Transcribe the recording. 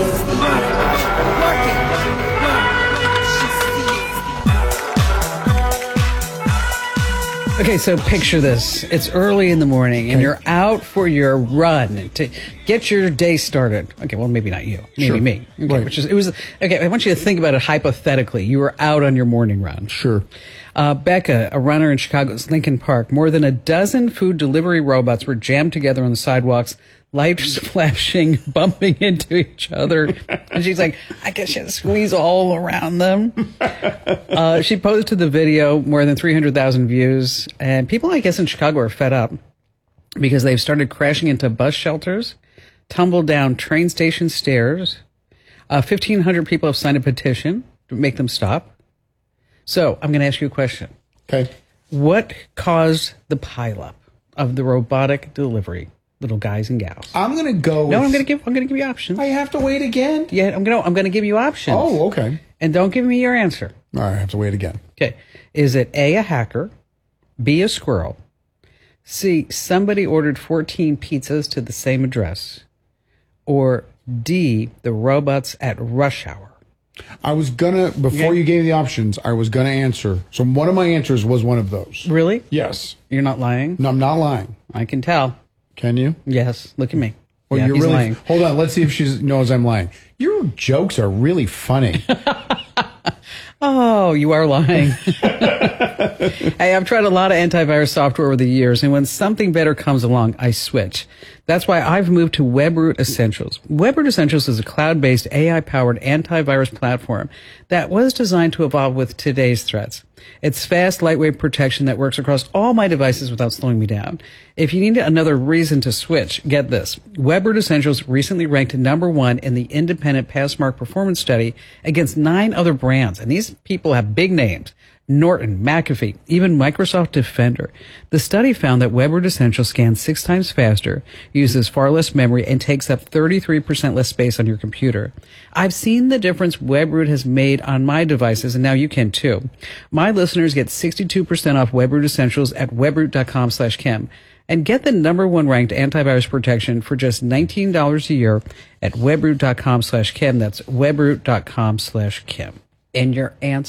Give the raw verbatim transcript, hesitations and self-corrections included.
Okay, so picture this. It's early in the morning, and Okay. you're out for your run to get your day started. Okay, well, maybe not you. Maybe Sure. me. Okay, Right. which is, it was, okay, I want you to think about it hypothetically. You were out on your morning run. Sure. Uh, Becca, a runner in Chicago's Lincoln Park, more than a dozen food delivery robots were jammed together on the sidewalks, lights flashing, bumping into each other. And she's like, I guess you had to squeeze all around them. Uh, she posted the video, more than three hundred thousand views. And people, I guess, in Chicago are fed up because they've started crashing into bus shelters, tumbled down train station stairs. Uh, fifteen hundred people have signed a petition to make them stop. So I'm going to ask you a question. Okay. What caused the pileup of the robotic delivery, little guys and gals? I'm gonna go. No, with, I'm going to give. I'm going to give you options. I have to wait again. Yeah, I'm going to. I'm going to give you options. Oh, okay. And don't give me your answer. All right, I have to wait again. Okay. Is it A, a hacker, B, a squirrel, C, somebody ordered fourteen pizzas to the same address, or D, the robots at rush hour? I was gonna before Okay. you gave the options. I was gonna answer. So one of my answers was one of those. Really? Yes. You're not lying? No, I'm not lying. I can tell. Can you? Yes. Look at me. Well, yeah, you're he's really. lying. Hold on. Let's see if she knows I'm lying. Your jokes are really funny. Oh, you are lying. Hey, I've tried a lot of antivirus software over the years, and when something better comes along, I switch. That's why I've moved to WebRoot Essentials. WebRoot Essentials is a cloud-based, A I-powered antivirus platform that was designed to evolve with today's threats. It's fast, lightweight protection that works across all my devices without slowing me down. If you need another reason to switch, get this. WebRoot Essentials recently ranked number one in the independent Passmark performance study against nine other brands, and these people have big names. Norton, McAfee, even Microsoft Defender. The study found that WebRoot Essentials scans six times faster, uses far less memory, and takes up thirty-three percent less space on your computer. I've seen the difference WebRoot has made on my devices, and now you can too. My listeners get sixty-two percent off WebRoot Essentials at webroot.com slash Kim. And get the number one ranked antivirus protection for just nineteen dollars a year at webroot.com slash Kim. That's webroot.com slash Kim. And your answer.